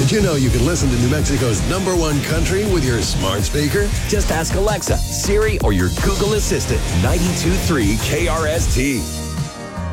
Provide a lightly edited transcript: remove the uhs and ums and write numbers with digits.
Did you know you can listen to New Mexico's #1 country with your smart speaker? Just ask Alexa, Siri, or your Google Assistant. 92.3 KRST.